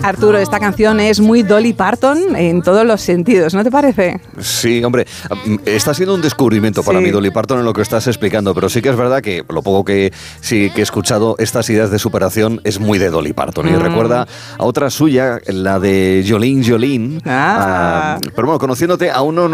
Arturo, esta canción es muy Dolly Parton en todos los sentidos, ¿no te parece? Sí, hombre, está siendo un descubrimiento para mí Dolly Parton en lo que estás explicando, pero sí que es verdad que lo poco que sí que he escuchado, estas ideas de superación es muy de Dolly Parton y recuerda a otra suya, la de Jolene. Pero bueno, conociéndote aún no